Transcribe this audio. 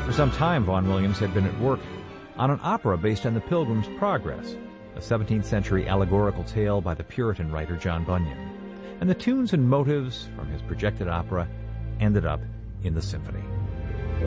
For some time, Vaughan Williams had been at work on an opera based on the Pilgrim's Progress, a 17th century allegorical tale by the Puritan writer John Bunyan. And the tunes and motives from his projected opera ended up in the symphony.